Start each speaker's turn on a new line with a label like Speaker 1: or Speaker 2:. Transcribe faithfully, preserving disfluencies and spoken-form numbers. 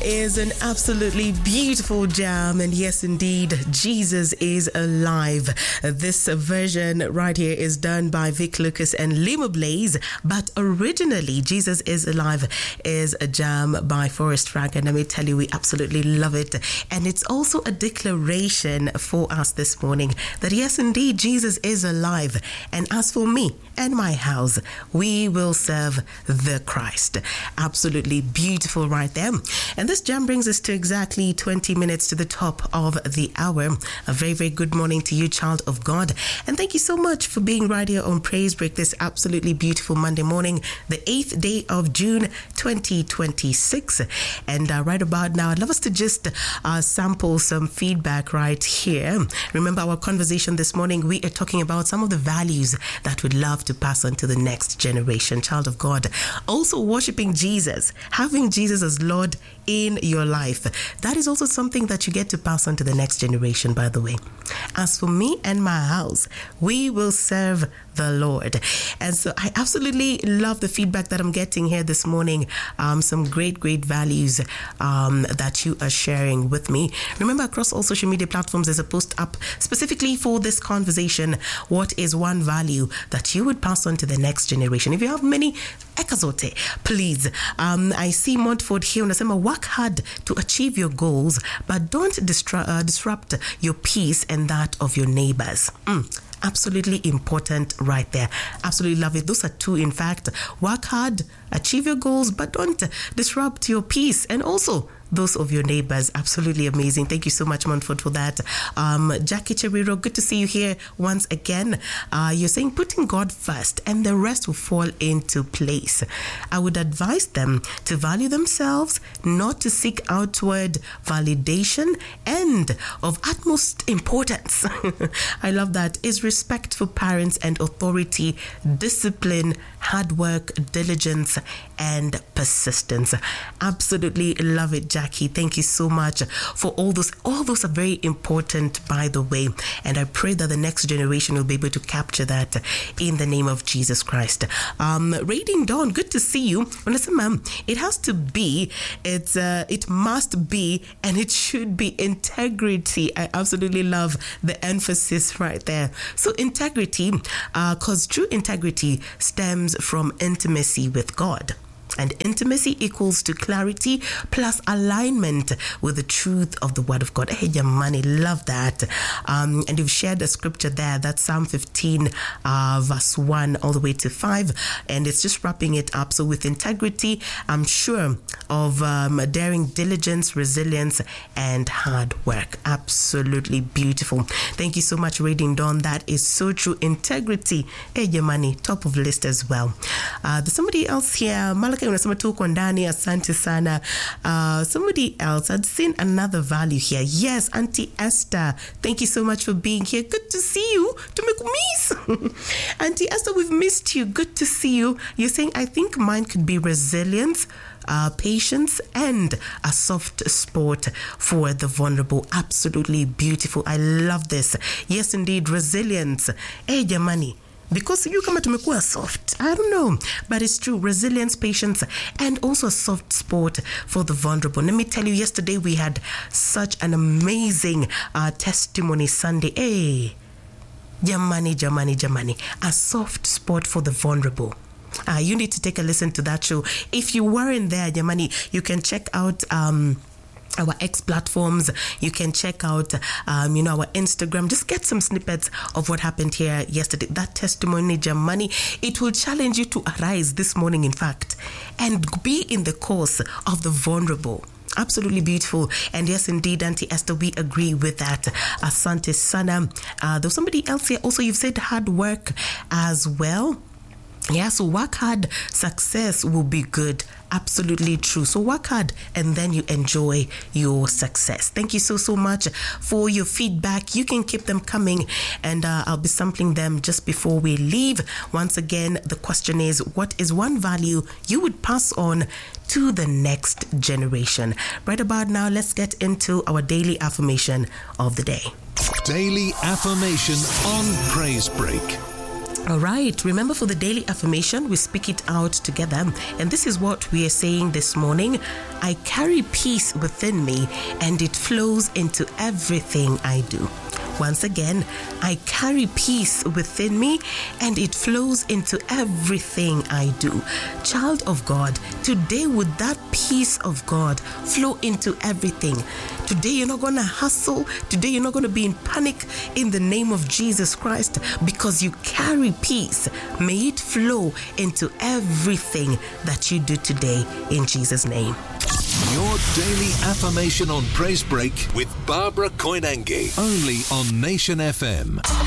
Speaker 1: is an absolutely beautiful jam, and yes indeed, Jesus is alive. This version right here is done by Vic Lucas and Lima Blaze, but originally Jesus is Alive is a jam by Forrest Frank, and let me tell you, we absolutely love it. And it's also a declaration for us this morning that yes indeed, Jesus is alive, and as for me and my house, we will serve the Christ. Absolutely beautiful right there. And this jam brings us to exactly twenty minutes to the top of the hour. A very, very good morning to you, child of God. And thank you so much for being right here on Praise Break this absolutely beautiful Monday morning, the eighth day of June, twenty twenty-six. And uh, right about now, I'd love us to just uh, sample some feedback right here. Remember our conversation this morning, we are talking about some of the values that we'd love to pass on to the next generation, child of God. Also, worshiping Jesus, having Jesus as Lord in your life. That is also something that you get to pass on to the next generation, by the way. As for me and my house, we will serve the Lord. And so I absolutely love the feedback that I'm getting here this morning. Um, some great, great values um, that you are sharing with me. Remember, across all social media platforms, there's a post up specifically for this conversation. What is one value that you would pass on to the next generation? If you have many, ekazote, please. Um, I see Montford here unasema, work hard to achieve your goals, but don't distra- uh, disrupt your peace and that of your neighbors. Mm. Absolutely important right there. Absolutely love it. Those are two, in fact. Work hard, achieve your goals, but don't disrupt your peace and also those of your neighbors. Absolutely amazing. Thank you so much, Montfort, for that. Um, Jackie Cheriro, good to see you here once again. Uh, you're saying putting God first and the rest will fall into place. I would advise them to value themselves, not to seek outward validation, and of utmost importance, I love that, is respect for parents and authority, discipline, hard work, diligence, and persistence. Absolutely love it, Jackie. Thank you so much for all those. All those are very important, by the way. And I pray that the next generation will be able to capture that in the name of Jesus Christ. Um, Raiding Dawn, good to see you. Listen, ma'am, it has to be, it's, uh, it must be, and it should be integrity. I absolutely love the emphasis right there. So integrity, because uh, true integrity stems from intimacy with God. And intimacy equals to clarity plus alignment with the truth of the word of God. Hey, Yamani, love that. Um, and you've shared a scripture there. That's Psalm fifteen, uh, verse one all the way to five. And it's just wrapping it up. So with integrity, I'm sure of um, daring diligence, resilience, and hard work. Absolutely beautiful. Thank you so much, Raiding Dawn. That is so true. Integrity. Hey, Yamani, top of the list as well. Uh, there's somebody else here. Malaka unasema tuko ndani, asante sana. Uh, somebody else, I'd seen another value here. Yes, Auntie Esther, thank you so much for being here. Good to see you. Tumekumiss. Auntie Esther, we've missed you. Good to see you. You're saying, I think mine could be resilience, uh, patience, and a soft spot for the vulnerable. Absolutely beautiful. I love this. Yes, indeed, resilience. Hey, jamani. Because you come to tumekuwa soft. I don't know. But it's true. Resilience, patience, and also a soft spot for the vulnerable. Let me tell you, yesterday we had such an amazing uh, testimony Sunday. Hey, jamani, jamani, jamani. A soft spot for the vulnerable. Uh, you need to take a listen to that show. If you weren't there, jamani, you can check out... Um, our X platforms. You can check out, um, you know, our Instagram. Just get some snippets of what happened here yesterday. That testimony, Jamani, it will challenge you to arise this morning, in fact, and be in the cause of the vulnerable. Absolutely beautiful. And yes, indeed, Auntie Esther, we agree with that. Asante Sana. Uh, there's somebody else here. Also, you've said hard work as well. Yeah, so work hard, success will be good. Absolutely true. So work hard and then you enjoy your success. Thank you so, so much for your feedback. You can keep them coming and uh, I'll be sampling them just before we leave. Once again, the question is, what is one value you would pass on to the next generation? Right about now, let's get into our daily affirmation of the day.
Speaker 2: Daily affirmation on Praise Break.
Speaker 1: All right, remember for the daily affirmation, we speak it out together. And this is what we are saying this morning. I carry peace within me and it flows into everything I do. Once again, I carry peace within me and it flows into everything I do. Child of God, today would that peace of God flow into everything. Today you're not going to hustle. Today you're not going to be in panic in the name of Jesus Christ because you carry peace. May it flow into everything that you do today in Jesus' name.
Speaker 2: Your daily affirmation on Praise Break with Barbara Koinange, only on Nation F M.